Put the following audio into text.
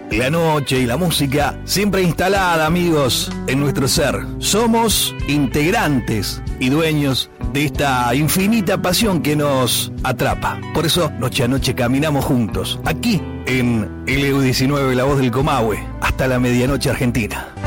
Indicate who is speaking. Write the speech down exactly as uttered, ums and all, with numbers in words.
Speaker 1: la noche y la música siempre instalada, amigos, en nuestro ser. Somos integrantes y dueños de esta infinita pasión que nos atrapa. Por eso, noche a noche caminamos juntos, aquí en L U diecinueve, La Voz del Comahue, hasta la medianoche argentina.